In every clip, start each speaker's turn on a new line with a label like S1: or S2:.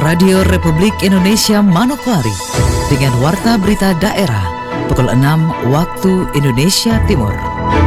S1: Radio Republik Indonesia Manokwari dengan Warta Berita Daerah pukul 6 waktu Indonesia Timur.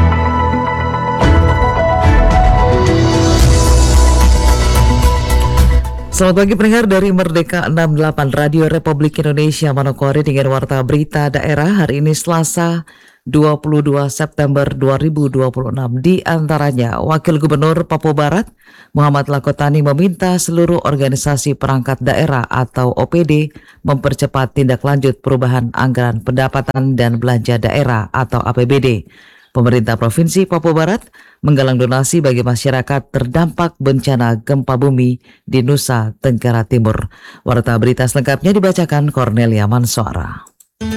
S1: Selamat pagi pendengar dari Merdeka 68 Radio Republik Indonesia Manokwari dengan Warta Berita Daerah hari ini Selasa 22 September 2026. Di antaranya, Wakil Gubernur Papua Barat Muhammad Lakotani meminta seluruh organisasi perangkat daerah atau OPD mempercepat tindak lanjut perubahan anggaran pendapatan dan belanja daerah atau APBD. Pemerintah Provinsi Papua Barat menggalang donasi bagi masyarakat terdampak bencana gempa bumi di Nusa Tenggara Timur. Warta berita selengkapnya dibacakan Cornelia Mansora.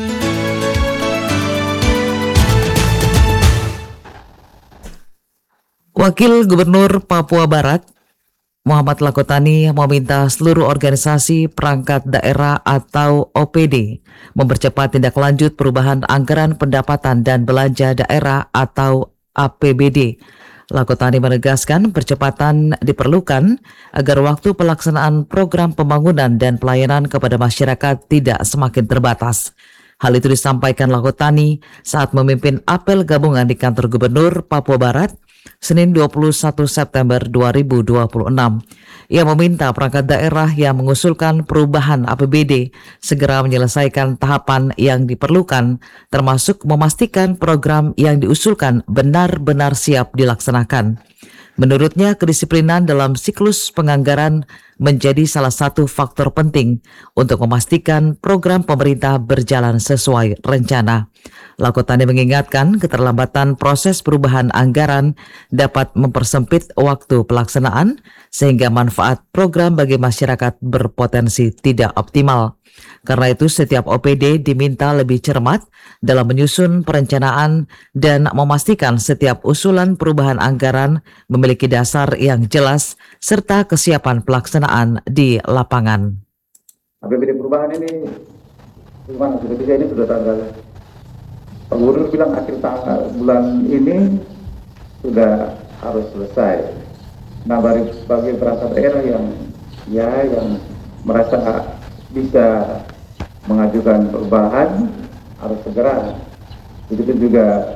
S1: Wakil Gubernur Papua Barat Muhammad Lakotani meminta seluruh organisasi perangkat daerah atau OPD mempercepat tindak lanjut perubahan anggaran pendapatan dan belanja daerah atau APBD. Lakotani menegaskan percepatan diperlukan agar waktu pelaksanaan program pembangunan dan pelayanan kepada masyarakat tidak semakin terbatas. Hal itu disampaikan Lakotani saat memimpin apel gabungan di kantor Gubernur Papua Barat Senin 21 September 2026. Ia meminta perangkat daerah yang mengusulkan perubahan APBD segera menyelesaikan tahapan yang diperlukan, termasuk memastikan program yang diusulkan benar-benar siap dilaksanakan. Menurutnya, kedisiplinan dalam siklus penganggaran menjadi salah satu faktor penting untuk memastikan program pemerintah berjalan sesuai rencana. Lakotani mengingatkan keterlambatan proses perubahan anggaran dapat mempersempit waktu pelaksanaan sehingga manfaat program bagi masyarakat berpotensi tidak optimal. Karena itu setiap OPD diminta lebih cermat dalam menyusun perencanaan dan memastikan setiap usulan perubahan anggaran memiliki dasar yang jelas serta kesiapan pelaksanaan di lapangan.
S2: APBD perubahan ini gimana? Ini sudah tanggal. Pak Gubernur bilang akhir bulan ini sudah harus selesai. Nah, bagi perangkat daerah yang merasa bisa mengajukan perubahan harus segera. Begitu juga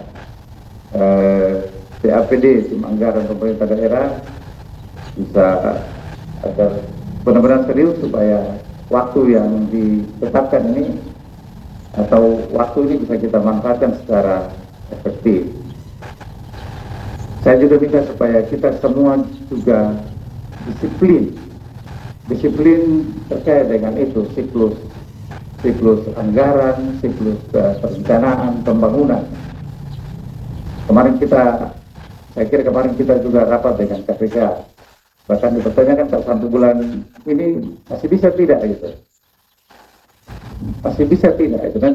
S2: TAPD, tim anggaran pemerintah daerah, bisa agar benar-benar serius supaya waktu yang ditetapkan ini atau waktu ini bisa kita manfaatkan secara efektif. Saya juga minta supaya kita semua juga disiplin terkait dengan itu, siklus anggaran, siklus perencanaan, pembangunan. Saya kira kemarin kita juga rapat dengan KPK, bahkan dipertanyakan kalau 1 bulan ini masih bisa tidak gitu.